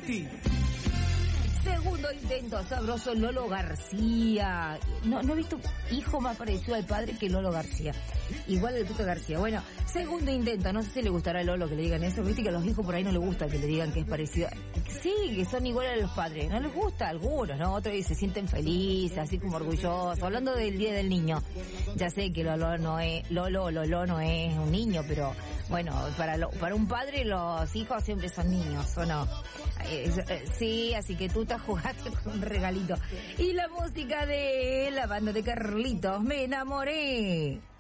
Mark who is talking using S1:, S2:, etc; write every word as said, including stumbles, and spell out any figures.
S1: Titi.
S2: Segundo intento, sabroso Lolo García. No, no he visto hijo más parecido al padre que Lolo García. Igual el Tuto García. Bueno, segundo intento, no sé si le gustará a Lolo que le digan eso. Viste que a los hijos por ahí no les gusta que le digan que es parecido. Sí, que son iguales a los padres. No les gusta a algunos, ¿no? Otros se sienten felices, así como orgullosos. Hablando del Día del Niño. Ya sé que Lolo no es, Lolo, Lolo no es un niño, pero bueno, para lo, para un padre los hijos siempre son niños, ¿o no? Eh, eh, sí, así que tú te jugaste con un regalito. Y la música de la banda de Carlitos, Me Enamoré.